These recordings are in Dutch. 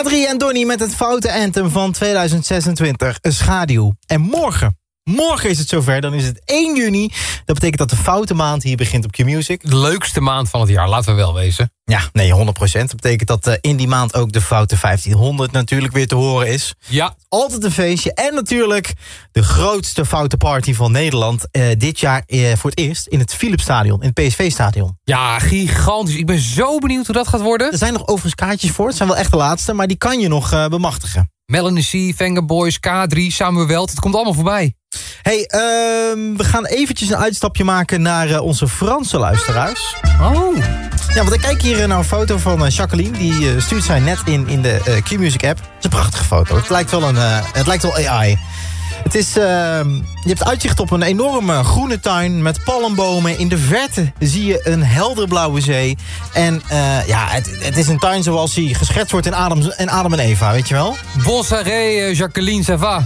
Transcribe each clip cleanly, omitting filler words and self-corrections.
Adrie en Donnie met het foute anthem van 2026, een schaduw. En morgen is het zover, dan is het 1 juni. Dat betekent dat de foute maand hier begint op Q-Music. De leukste maand van het jaar, laten we wel wezen. Ja, nee, 100%. Dat betekent dat in die maand ook de foute 1500 natuurlijk weer te horen is. Ja. Altijd een feestje. En natuurlijk de grootste foute party van Nederland. Dit jaar voor het eerst in het Philipsstadion, in het PSV-stadion. Ja, gigantisch. Ik ben zo benieuwd hoe dat gaat worden. Er zijn nog overigens kaartjes voor. Het zijn wel echt de laatste, maar die kan je nog bemachtigen. Melanie C, Vengaboys, K3, Samuel Welt. Het komt allemaal voorbij. Hey, we gaan eventjes een uitstapje maken naar onze Franse luisteraars. Oh. Ja, want ik kijk hier naar een foto van Jacqueline. Die stuurt zij net in de Q-Music app. Het is een prachtige foto. Het lijkt wel AI. Het is, je hebt uitzicht op een enorme groene tuin met palmbomen. In de verte zie je een helderblauwe zee. En het is een tuin zoals die geschetst wordt in Adam en Eva, weet je wel? Bonsoiré, Jacqueline, ça va?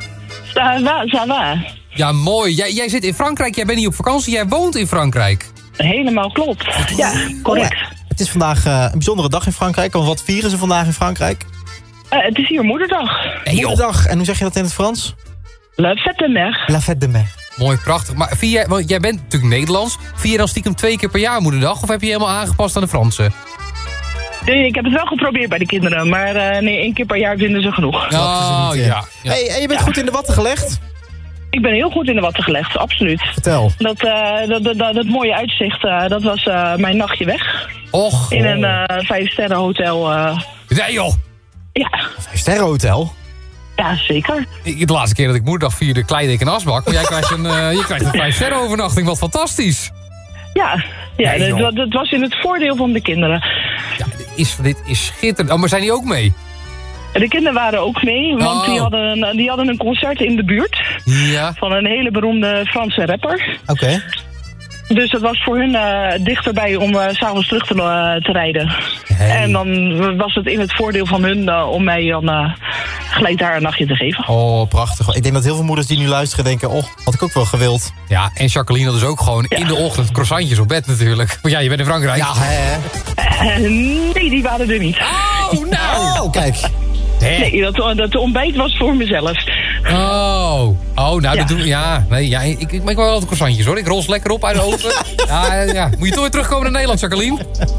Ça va. Ja, mooi. Jij zit in Frankrijk, jij bent niet op vakantie, jij woont in Frankrijk. Helemaal klopt. Ja, correct. Oh, ja. Het is vandaag een bijzondere dag in Frankrijk. Want wat vieren ze vandaag in Frankrijk? Het is hier moederdag. Hey, Moederdag. En hoe zeg je dat in het Frans? La fête de mer. La fête de mer. Mooi, prachtig. Maar want jij bent natuurlijk Nederlands. Vier je dan stiekem 2 keer per jaar moederdag? Of heb je helemaal aangepast aan de Franse? Nee, ik heb het wel geprobeerd bij de kinderen. Maar nee, 1 keer per jaar vinden ze genoeg. Oh, ja. Hey, en je bent goed in de watten gelegd? Ik ben heel goed in de watten gelegd, absoluut. Vertel. Dat mooie uitzicht, dat was mijn nachtje weg. Och. In een 5-sterren hotel. Nee joh. Ja. 5-sterren hotel? Ja, zeker. De laatste keer dat ik moederdag vierde, Kleidik en Asbak. Maar jij krijgt een 5-sterren overnachting, wat fantastisch. Ja, Nee, dat was in het voordeel van de kinderen. Ja, dit is schitterend. Oh, maar zijn die ook mee? De kinderen waren ook mee, want die hadden een concert in de buurt. Ja. Van een hele beroemde Franse rapper. Oké. Dus het was voor hun dichterbij om 's avonds terug te rijden. Hey. En dan was het in het voordeel van hun om mij dan gelijk daar een nachtje te geven. Oh, prachtig. Ik denk dat heel veel moeders die nu luisteren denken... oh, had ik ook wel gewild. Ja, en Jacqueline had dus ook gewoon in de ochtend croissantjes op bed natuurlijk. Want ja, je bent in Frankrijk. Ja, hè? Nee, die waren er niet. Oh, nou! Oh, kijk. Nee, dat ontbijt was voor mezelf. Oh, nou, dat doen we. Ja, nee, ja, ik maak wel altijd croissantjes hoor. Ik rol ze lekker op uit de oven. Ja. Moet je toch weer terugkomen naar Nederland, Jacqueline?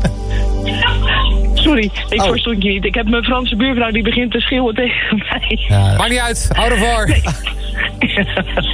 Sorry, ik verstond je niet. Ik heb mijn Franse buurvrouw die begint te schreeuwen tegen mij. Maakt niet uit, au revoir. Nee.